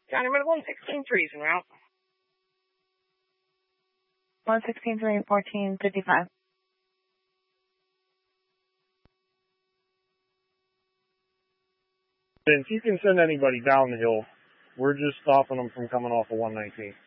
County Medical 116.3 is en route. 116.3, 1455. If you can send anybody down the hill, we're just stopping them from coming off of 119.